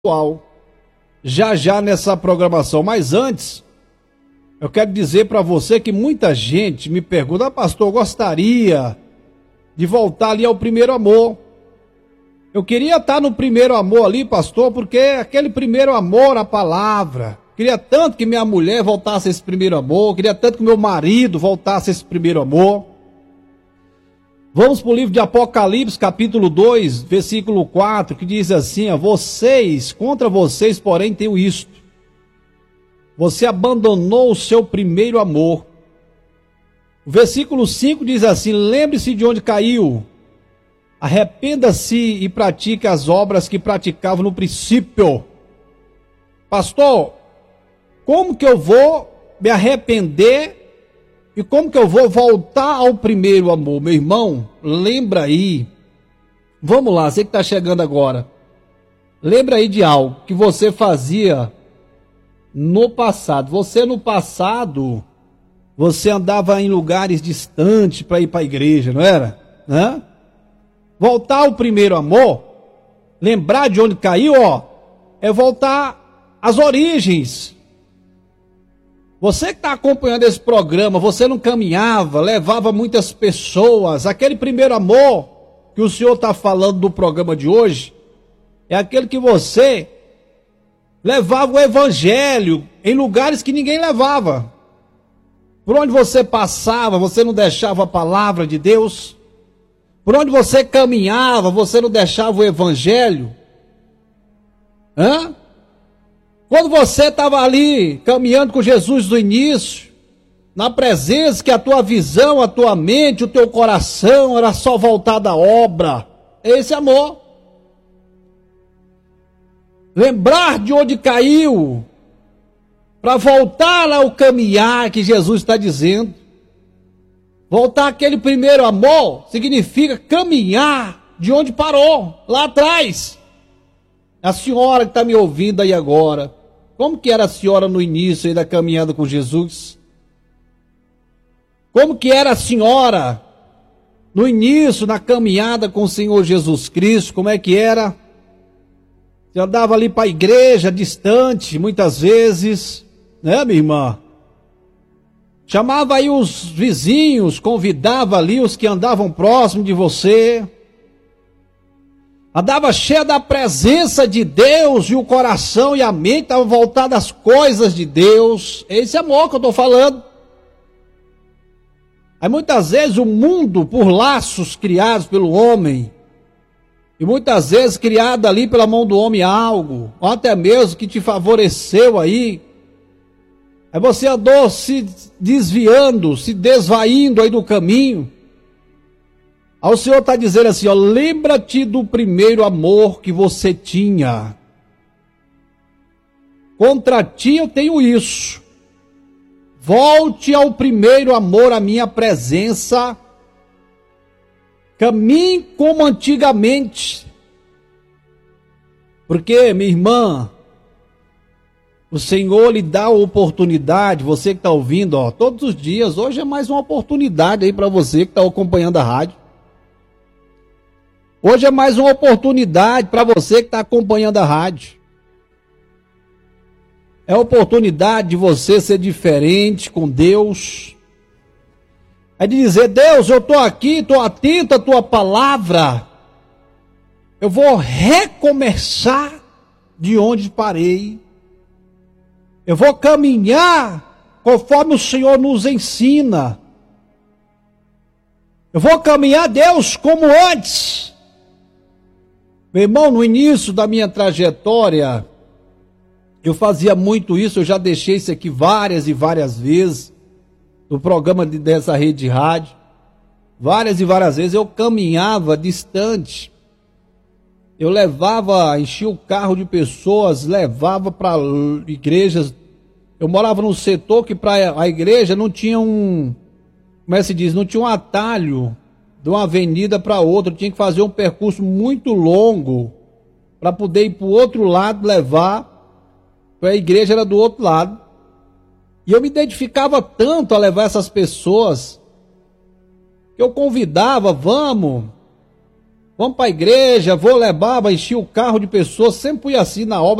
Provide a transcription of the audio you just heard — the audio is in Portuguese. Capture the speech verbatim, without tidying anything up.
já já nessa programação. Mas antes, eu quero dizer para você que muita gente me pergunta: ah, pastor, eu gostaria de voltar ali ao primeiro amor. Eu queria estar no primeiro amor ali, pastor, porque aquele primeiro amor, a palavra. Queria tanto que minha mulher voltasse a esse primeiro amor, queria tanto que meu marido voltasse a esse primeiro amor. Vamos para o livro de Apocalipse, capítulo dois, versículo quatro, que diz assim: ó, vocês, contra vocês, porém, tenho isto. Você abandonou o seu primeiro amor. O versículo cinco diz assim: lembre-se de onde caiu. Arrependa-se e pratique as obras que praticava no princípio. Pastor, como que eu vou me arrepender e como que eu vou voltar ao primeiro amor? Meu irmão, lembra aí. Vamos lá, você que está chegando agora. Lembra aí de algo que você fazia no passado. Você no passado, você andava em lugares distantes para ir para a igreja, não era? Hã? Voltar ao primeiro amor, lembrar de onde caiu, ó, é voltar às origens. Você que está acompanhando esse programa, você não caminhava, levava muitas pessoas. Aquele primeiro amor que o senhor está falando do programa de hoje, é aquele que você levava o evangelho em lugares que ninguém levava. Por onde você passava, você não deixava a palavra de Deus. Por onde você caminhava, você não deixava o evangelho. Hã? Quando você estava ali, caminhando com Jesus do início, na presença, que a tua visão, a tua mente, o teu coração era só voltado à obra. Esse amor. Lembrar de onde caiu, para voltar ao caminhar que Jesus está dizendo. Voltar àquele primeiro amor significa caminhar de onde parou, lá atrás. A senhora que está me ouvindo aí agora, como que era a senhora no início aí da caminhada com Jesus? Como que era a senhora no início, na caminhada com o Senhor Jesus Cristo? Como é que era? Você andava ali para a igreja, distante, muitas vezes, né, minha irmã? Chamava aí os vizinhos, convidava ali os que andavam próximo de você. Andava cheia da presença de Deus e o coração e a mente estavam voltados às coisas de Deus. Esse amor que eu estou falando. Aí muitas vezes o mundo, por laços criados pelo homem, e muitas vezes criado ali pela mão do homem algo, ou até mesmo que te favoreceu aí, aí você andou se desviando, se desvaindo aí do caminho. Aí o Senhor está dizendo assim, ó, lembra-te do primeiro amor que você tinha. Contra ti eu tenho isso. Volte ao primeiro amor, à minha presença. Caminhe como antigamente. Porque, minha irmã, o Senhor lhe dá a oportunidade, você que está ouvindo, ó, todos os dias, hoje é mais uma oportunidade aí para você que está acompanhando a rádio. Hoje é mais uma oportunidade para você que está acompanhando a rádio. É a oportunidade de você ser diferente com Deus. É de dizer, Deus, eu estou aqui, estou atento à tua palavra. Eu vou recomeçar de onde parei. Eu vou caminhar conforme o Senhor nos ensina. Eu vou caminhar, Deus, como antes. Meu irmão, no início da minha trajetória, eu fazia muito isso, eu já deixei isso aqui várias e várias vezes, no programa de, dessa rede de rádio. Várias e várias vezes eu caminhava distante. Eu levava, enchia o carro de pessoas, levava para igrejas. Eu morava num setor que para a igreja não tinha um, como é que se diz, não tinha um atalho de uma avenida para outra. Eu tinha que fazer um percurso muito longo para poder ir para o outro lado, levar, para a igreja era do outro lado. E eu me identificava tanto a levar essas pessoas, que eu convidava, vamos, vamos pra igreja, vou levar, vai encher o carro de pessoas, sempre fui assim na obra.